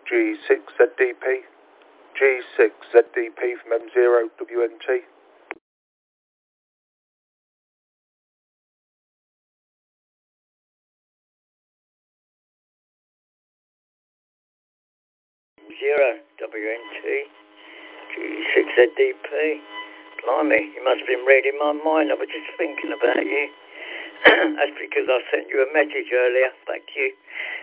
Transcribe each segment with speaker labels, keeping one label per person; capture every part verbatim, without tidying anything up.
Speaker 1: G six Z D P. G six Z D P from M zero W N T.
Speaker 2: Zero W N T. G six Z D P. Blimey, you must have been reading my mind. I was just thinking about you. That's because I sent you a message earlier. Back to you.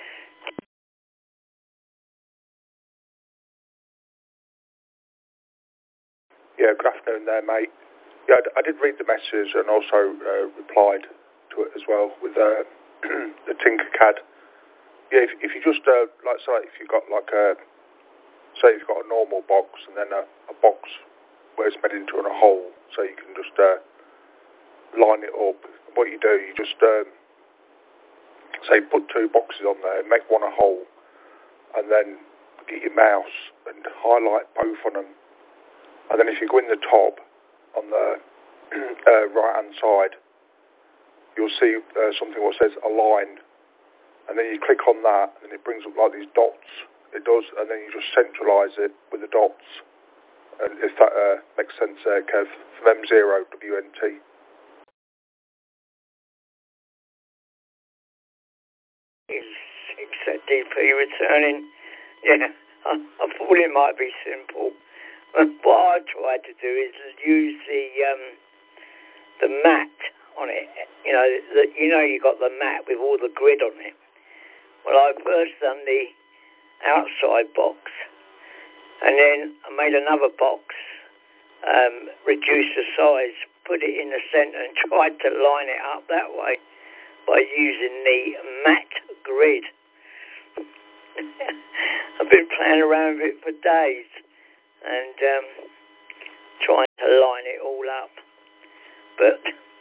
Speaker 1: Yeah, good afternoon there, mate. Yeah, I did read the message and also uh, replied to it as well with uh, the Tinkercad. Yeah, if, if you just, uh, like, say, if you've got like a, say you've got a normal box and then a, a box where it's made into a hole, so you can just uh, line it up. What you do, you just, um, say, put two boxes on there, make one a hole, and then get your mouse and highlight both on them. And then if you go in the top, on the uh, right-hand side, you'll see uh, something what says align. And then you click on that, and it brings up like these dots. It does, and then you just centralise it with the dots. And if that uh, makes sense there, Kev, from M zero W N T.
Speaker 2: six Z D P returning. Yeah, I, I thought it might be simple. What I tried to do is use the um, the mat on it. You know, the, you know, you got the mat with all the grid on it. Well, I first done the outside box, and then I made another box, um, reduced the size, put it in the centre, and tried to line it up that way by using the mat grid. I've been playing around with it for days. And um, trying to line it all up. But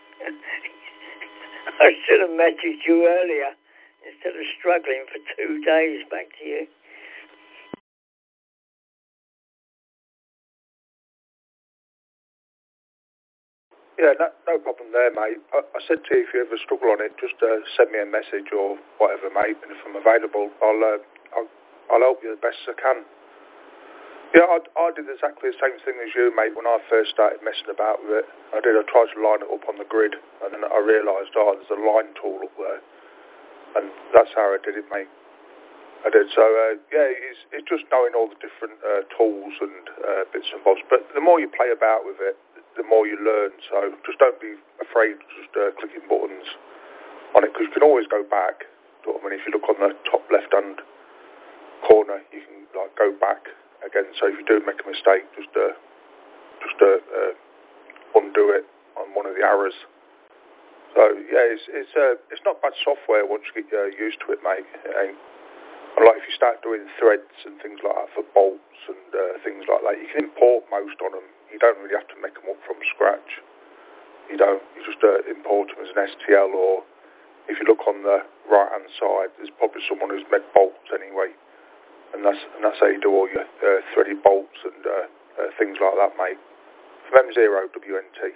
Speaker 2: I should have messaged you earlier instead of struggling for two days. Back to you.
Speaker 1: Yeah, no, no problem there, mate. I, I said to you, if you ever struggle on it, just uh, send me a message or whatever, mate. And if I'm available, I'll, uh, I'll, I'll help you the best I can. Yeah, I, I did exactly the same thing as you, mate, when I first started messing about with it. I did, I tried to line it up on the grid, and then I realised, oh, there's a line tool up there. And that's how I did it, mate. I did. So, uh, yeah, it's, it's just knowing all the different uh, tools and uh, bits and bobs. But the more you play about with it, the more you learn. So just don't be afraid of just uh, clicking buttons on it, because you can always go back. I mean, if you look on the top left-hand corner, you can like go back again. So if you do make a mistake, just uh, just uh, uh, undo it on one of the arrows. So yeah, it's it's uh, it's not bad software once you get uh, used to it, mate. It ain't. And like if you start doing threads and things like that for bolts and uh, things like that, you can import most on them. You don't really have to make them up from scratch. You don't. You just uh, import them as an S T L, or if you look on the right hand side, there's probably someone who's made bolts anyway. And that's and that's how you do all your uh, threaded bolts and uh, uh, things like that, mate. From M zero W N T.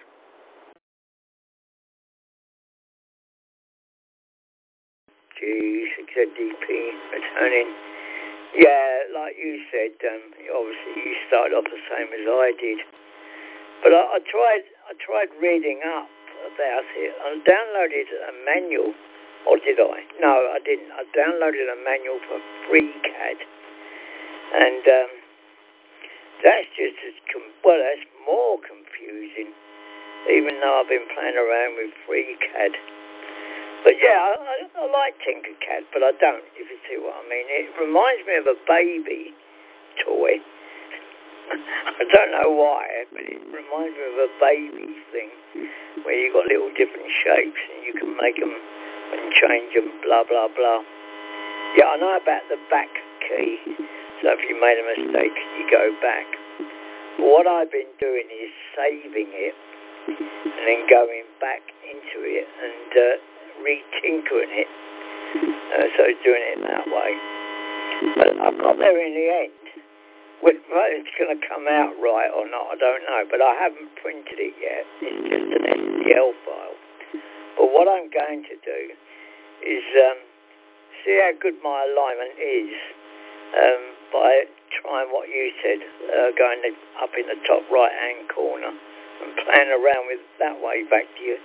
Speaker 2: G six Z D P returning. Yeah, like you said, um, obviously you started off the same as I did. But I, I tried I tried reading up about it. I downloaded a manual, or did I? No, I didn't. I downloaded a manual for FreeCAD. And um, that's just as, com- well, that's more confusing, even though I've been playing around with FreeCAD. But yeah, I, I, I like Tinkercad, but I don't, if you see what I mean. It reminds me of a baby toy. I don't know why, but it reminds me of a baby thing, where you've got little different shapes and you can make them and change them, blah, blah, blah. Yeah, I know about the back key. So if you made a mistake, you go back. But what I've been doing is saving it and then going back into it and uh, re-tinkering it. Uh, so doing it that way. But I've got there in the end. Whether it's going to come out right or not, I don't know. But I haven't printed it yet. It's just an S T L file. But what I'm going to do is um, see how good my alignment is. Um, by trying what you said, uh, going up in the top right-hand corner and playing around with that way back to you.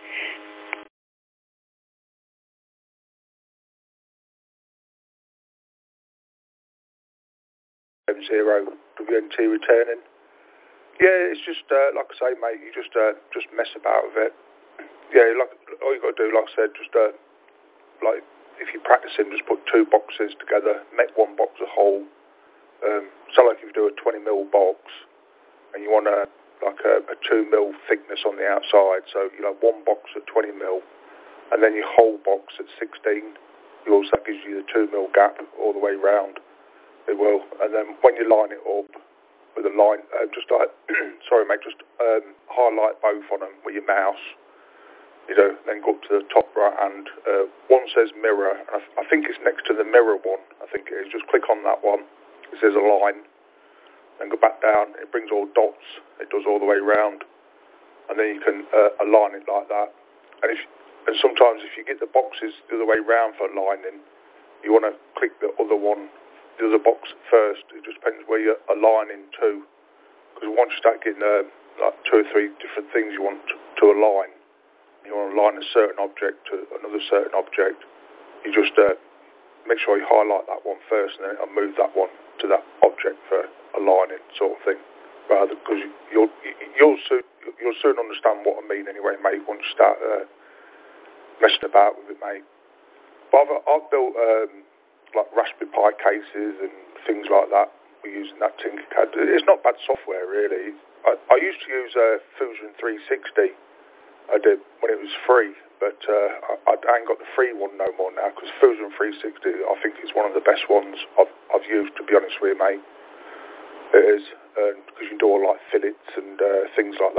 Speaker 1: Zero W N T returning. Yeah, it's just uh, like I say, mate. You just uh, just mess about with it. Yeah, like all you got to do, like I said, just uh, like if you're practicing, just put two boxes together, make one box a whole. Um, so like if you do a twenty mil box and you want a like a, a two mil thickness on the outside, so you know one box at twenty mil, and then your whole box at sixteen. You also that gives you the two mil gap all the way round. It will, and then when you line it up with a line, uh, just like sorry mate, just um, highlight both on them with your mouse. You know, then go up to the top right hand. Uh, one says mirror, and I, th- I think it's next to the mirror one. I think it is. Just click on that one. It says align. Then go back down. It brings all dots. It does all the way round, and then you can uh, align it like that. And if and sometimes if you get the boxes the other way round for aligning, you want to click the other one. The other box first. It just depends where you're aligning to, because once you start getting uh, like two or three different things you want to, to align, you want to align a certain object to another certain object, you just uh, make sure you highlight that one first and then I'll move that one to that object for aligning sort of thing, rather because you, you'll you'll soon you'll soon understand what I mean anyway, mate. Once you start uh, messing about with it, mate. But I've, I've built. Um, like Raspberry Pi cases and things like that. We're using that Tinkercad. It's not bad software, really. I, I used to use uh, Fusion three sixty. I did when it was free, but uh, I, I ain't got the free one no more now, because Fusion three sixty, I think, is one of the best ones I've, I've used, to be honest with you, mate. It is, because uh, you can do all like fillets and uh, things like that.